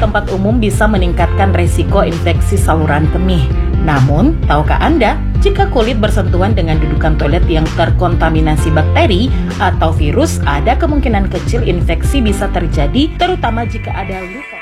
tempat umum bisa meningkatkan resiko infeksi saluran kemih. Namun, tahukah Anda, jika kulit bersentuhan dengan dudukan toilet yang terkontaminasi bakteri atau virus, ada kemungkinan kecil infeksi bisa terjadi, terutama jika ada luka.